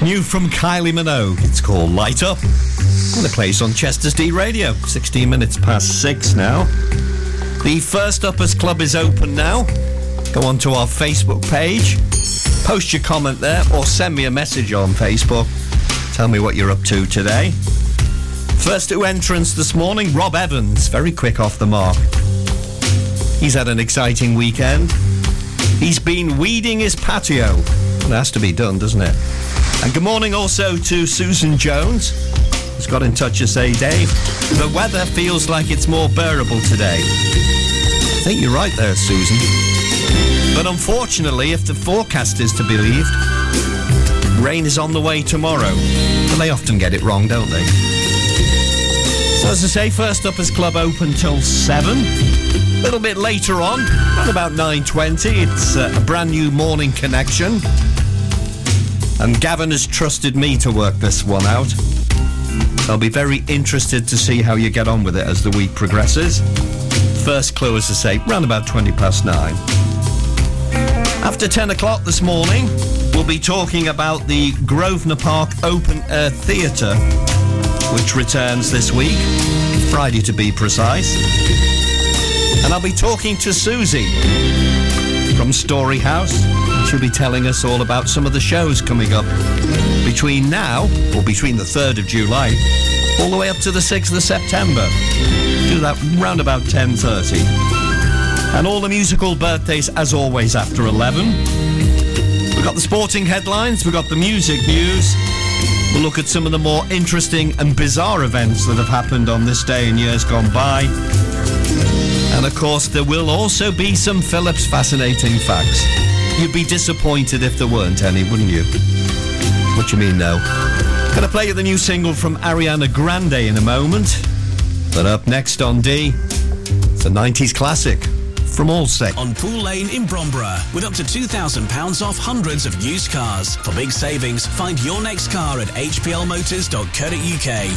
New from Kylie Minogue. It's called Light Up. And it plays on Chester's D Radio. 16 minutes past 6 now. The First Uppers Club is open now. Go on to our Facebook page. Post your comment there or send me a message on Facebook. Tell me what you're up to today. First to entrance this morning, Rob Evans. Very quick off the mark. He's had an exciting weekend. He's been weeding his patio. It has to be done, doesn't it? And good morning also to Susan Jones, who's got in touch to say, Dave, the weather feels like it's more bearable today. I think you're right there, Susan. But unfortunately, if the forecast is to be believed, rain is on the way tomorrow. But they often get it wrong, don't they? So as I say, First Uppers Club open till 7. A little bit later on, around about 9:20, it's a brand new morning connection. And Gavin has trusted me to work this one out. I'll be very interested to see how you get on with it as the week progresses. First clue, as I say, round about 20 past 9. After 10 o'clock this morning, we'll be talking about the Grosvenor Park Open Air Theatre, which returns this week, Friday to be precise. And I'll be talking to Susie from Story House. She'll be telling us all about some of the shows coming up between now, or between the 3rd of July, all the way up to the 6th of September. Do that round about 10:30. And all the musical birthdays, as always, after 11. We've got the sporting headlines, we've got the music news. We'll look at some of the more interesting and bizarre events that have happened on this day in years gone by. And of course, there will also be some Phillips fascinating facts. You'd be disappointed if there weren't any, wouldn't you? What do you mean, no? Gonna play you the new single from Ariana Grande in a moment. But up next on D, it's a 90s classic from Allsec. On Pool Lane in Bromborough, with up to £2,000 off hundreds of used cars. For big savings, find your next car at hplmotors.co.uk.